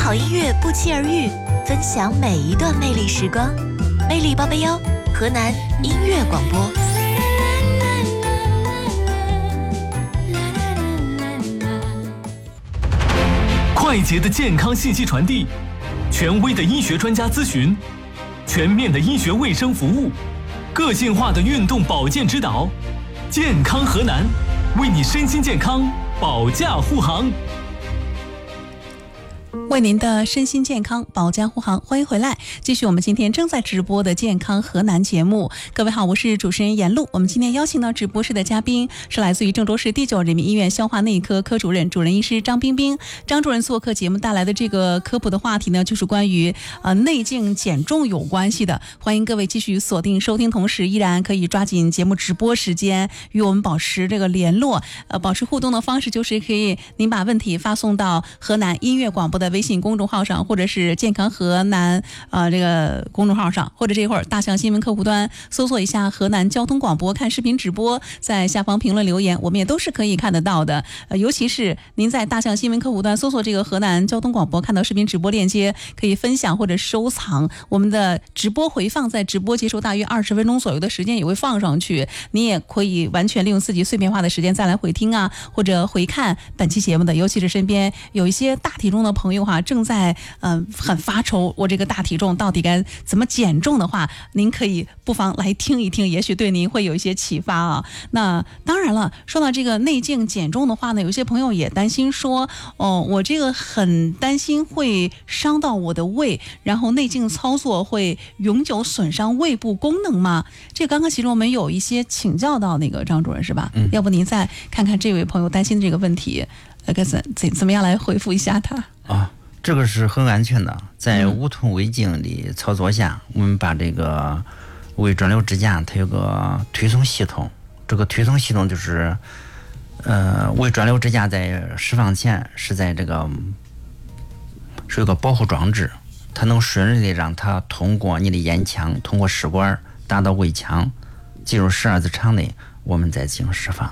好音乐不期而遇，分享每一段魅力时光。魅力881，河南音乐广播。 快捷的健康信息传递，权威的医学专家咨询，全面的医学卫生服务，个性化的运动保健指导。健康河南，为你身心健康保驾护航。 为您的身心健康保驾护航，欢迎回来，继续我们今天正在直播的健康河南节目。各位好，我是主持人闫璐。我们今天邀请到直播室的嘉宾是来自于郑州市第9人民医院消化内科科主任、主任医师张冰冰。张主任做客节目带来的这个科普的话题呢，就是关于内镜减重有关系的。欢迎各位继续锁定收听，同时依然可以抓紧节目直播时间与我们保持这个联络。保持互动的方式就是可以您把问题发送到河南音乐广播的微信公众号上，或者是健康河南这个公众号上，或者这会儿大象新闻客户端搜索一下河南交通广播，看视频直播，在下方评论留言，我们也都是可以看得到的。尤其是您在大象新闻客户端搜索这个河南交通广播，看到视频直播链接，可以分享或者收藏。我们的直播回放在直播结束大约20分钟左右的时间也会放上去，你也可以完全利用自己碎片化的时间再来回听啊，或者回看本期节目的。尤其是身边有一些大体重的朋友正在很发愁，我这个大体重到底该怎么减重的话，您可以不妨来听一听，也许对您会有一些启发啊。那当然了，说到这个内镜减重的话呢，有些朋友也担心说，我这个很担心会伤到我的胃，然后内镜操作会永久损伤胃部功能吗？这刚刚其实我们有一些请教到那个张主任是吧？要不您再看看这位朋友担心的这个问题，该怎么样来回复一下他啊？这个是很安全的，在无痛胃镜的操作下，我们把这个胃转流支架它有个推送系统，这个推送系统就是胃转流支架在释放前是在这个是有个保护装置，它能顺利的让它通过你的咽腔，通过食管达到胃腔，进入12字肠内，我们再进行释放。